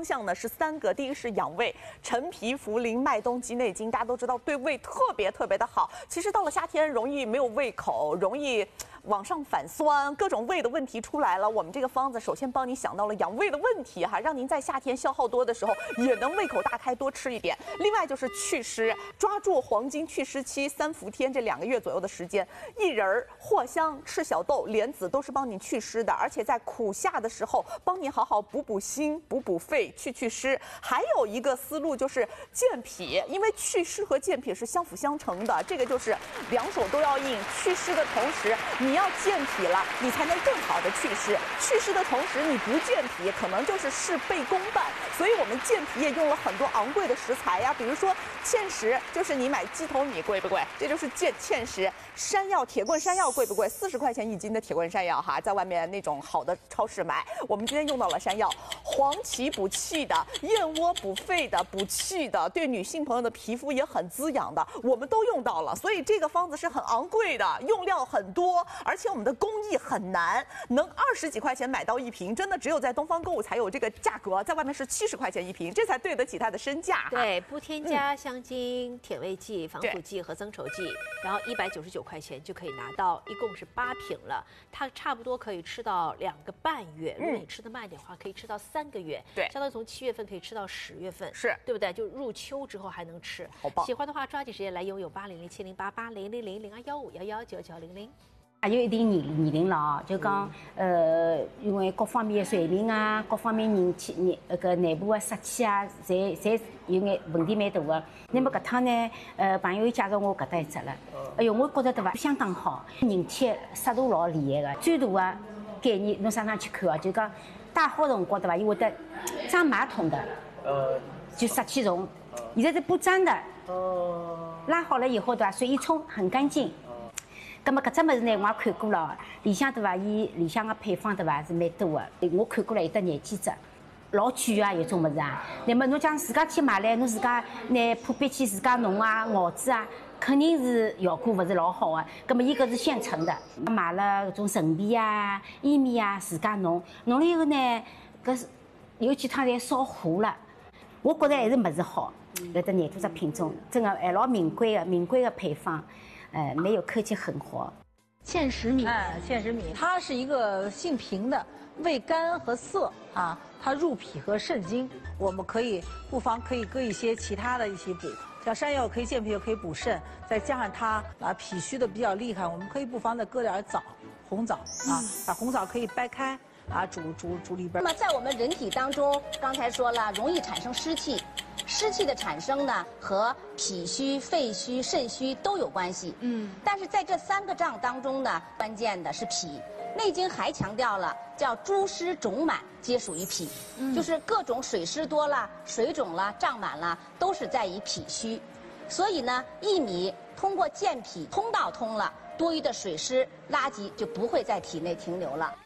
项呢是3个，第一个是养胃，陈皮、茯苓、麦冬、鸡内金，大家都知道对胃特别的好。其实到了夏天，容易没有胃口，容易往上反酸，各种胃的问题出来了。我们这个方子首先帮你想到了养胃的问题哈，让您在夏天消耗多的时候也能胃口大开，多吃一点。另外就是祛湿，抓住黄金祛湿期3伏天这2个月左右的时间，薏仁、藿香、赤小豆、莲子都是帮你祛湿的，而且在苦夏的时候帮你好好补心、补肺、祛湿。还有一个思路就是健脾，因为祛湿和健脾是相辅相成的，这个就是2手都要硬。祛湿的同时，你要健脾了，你才能更好的祛湿。祛湿的同时，你不健脾，可能就是事倍功半。所以我们健脾也用了很多昂贵的食材呀，比如说芡实，就是你买鸡头米贵不贵？这就是芡实。山药，铁棍山药贵不贵？40块钱1斤的铁棍山药哈，在外面那种好的超市买。我们今天用到了山药，黄芪补气的，燕窝补肺的、补气的，对女性朋友的皮肤也很滋养的，我们都用到了。所以这个方子是很昂贵的，用料很多，而且我们的工艺很难，能20几块钱买到1瓶，真的只有在东方购物才有这个价格，在外面是70块钱1瓶，这才对得起它的身价。 对，不添加香精、甜味剂、防腐剂和增稠剂，然后199块钱就可以拿到，一共是8瓶了。它差不多可以吃到2个半月，如果你吃得慢一点的话，可以吃到3个月。 对， 相当于从7月份可以吃到10月份， 是对不对？就入秋之后还能吃。 好棒！ 喜欢的话，抓紧时间来拥有8007088000215119900。 还有一定年龄了啊，就讲因为各方面的水平啊，各方面内部的湿气啊，侪有眼问题蛮大的。那么搿趟呢，朋友介绍我搿搭一只了，哎哟，我觉得对伐，相当好，人体湿度老厉害的。最大的概念，侬上去看啊，就讲戴好辰光对伐，伊会得长马桶的，就湿气重。现在是不粘的，拉好了以后对伐，水一冲很干净。咁么搿只物事呢，我也看过了，里向对伐？伊里向个配方对伐是蛮多的，我看过了有得廿几只，老贵啊，有种物事啊。那么侬讲自家去买来，侬自家拿破壁去自家弄啊、熬制啊，肯定是效果勿是老好的。咁么伊搿是现成的，买了搿种陈皮啊、薏米啊，自家弄了以后呢，搿是有几趟侪烧糊了。我觉得还是物事好，搿搭廿多只品种，真的还老名贵的配方。没有科技狠活。 芡实米，芡实米，它是一个性平的，味甘和涩啊，它入脾和肾经。我们不妨可以搁一些其他的一起补，像山药可以健脾，又可以补肾，再加上它脾虚的比较厉害，我们可以不妨再搁点枣，红枣啊，把红枣可以掰开啊，煮里边。 那么在我们人体当中，刚才说了，容易产生湿气。湿气的产生呢，和脾虚、肺虚、肾虚都有关系。但是在这3个脏当中呢，关键的是脾。《内经》还强调了，叫诸湿肿满皆属于脾，就是各种水湿多了、水肿了、胀满了，都是在于脾虚。所以呢，薏米通过健脾通道通了，多余的水湿垃圾就不会在体内停留了。